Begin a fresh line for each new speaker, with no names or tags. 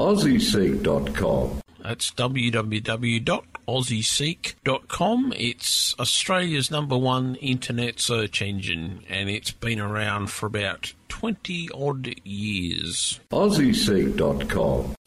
AussieSeek.com.
That's www.aussieseek.com. It's Australia's #1 internet search engine, and it's been around for about 20-odd years.
AussieSeek.com.